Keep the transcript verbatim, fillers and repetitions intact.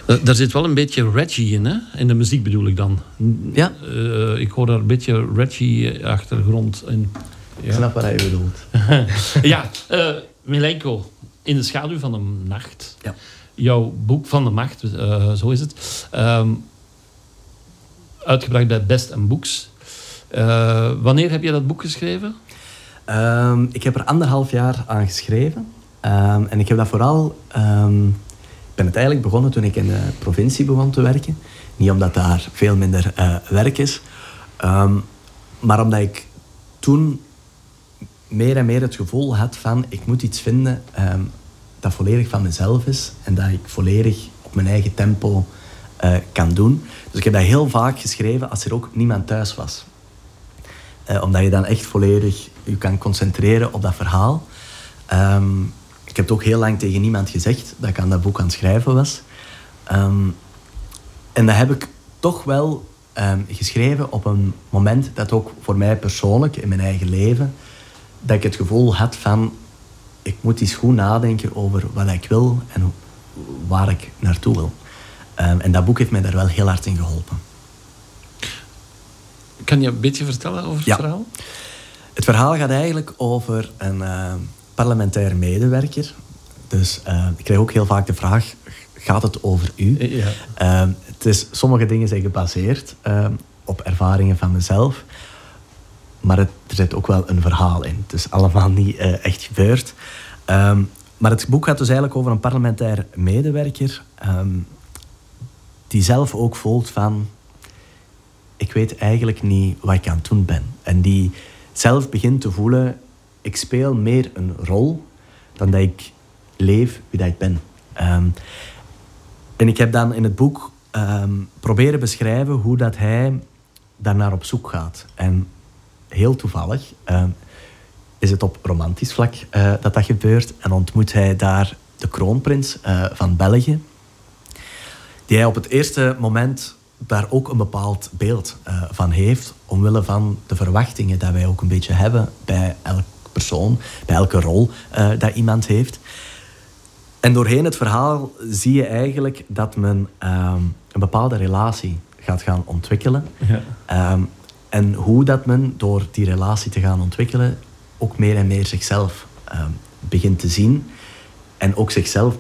Uh, daar zit wel een beetje Reggie in, hè? In de muziek bedoel ik dan. Ja. Uh, ik hoor daar een beetje Reggie-achtergrond in. Ja. Ik snap wat je bedoelt. Ja, uh, Milenko, In de schaduw van de nacht. Ja. Jouw boek van de macht, uh, zo is het. Um, uitgebracht bij Best and Books. Uh, wanneer heb je dat boek geschreven? Um, ik heb er anderhalf jaar aan geschreven. Um, en ik heb dat vooral... Um, ik ben het eigenlijk begonnen toen ik in de provincie begon te werken. Niet omdat daar veel minder uh, werk is. Um, maar omdat ik toen meer en meer het gevoel had van... Ik moet iets vinden um, dat volledig van mezelf is. En dat ik volledig op mijn eigen tempo uh, kan doen. Dus ik heb dat heel vaak geschreven als er ook niemand thuis was. Uh, omdat je dan echt volledig je kan concentreren op dat verhaal. Um, ik heb het ook heel lang tegen niemand gezegd dat ik aan dat boek aan het schrijven was. Um, en dat heb ik toch wel um, geschreven op een moment dat ook voor mij persoonlijk, in mijn eigen leven, dat ik het gevoel had van, ik moet eens goed nadenken over wat ik wil en waar ik naartoe wil. Um, en dat boek heeft mij daar wel heel hard in geholpen. Kan je een beetje vertellen over het ja. verhaal? Het verhaal gaat eigenlijk over een uh, parlementair medewerker. Dus uh, ik krijg ook heel vaak de vraag, gaat het over u? Ja. Uh, het is, sommige dingen zijn gebaseerd uh, op ervaringen van mezelf. Maar het, er zit ook wel een verhaal in. Het is allemaal niet uh, echt gebeurd. Um, maar het boek gaat dus eigenlijk over een parlementair medewerker... Um, die zelf ook voelt van... ik weet eigenlijk niet wat ik aan het doen ben. En die zelf begint te voelen... ik speel meer een rol dan dat ik leef wie dat ik ben. Um, en ik heb dan in het boek um, proberen beschrijven hoe dat hij daarnaar op zoek gaat. En heel toevallig um, is het op romantisch vlak uh, dat dat gebeurt. En ontmoet hij daar de kroonprins uh, van België. Die hij op het eerste moment daar ook een bepaald beeld uh, van heeft. Omwille van de verwachtingen die wij ook een beetje hebben bij elke persoon, bij elke rol uh, dat iemand heeft. En doorheen het verhaal zie je eigenlijk dat men um, een bepaalde relatie gaat gaan ontwikkelen. Ja. Um, en hoe dat men door die relatie te gaan ontwikkelen ook meer en meer zichzelf um, begint te zien. En ook zichzelf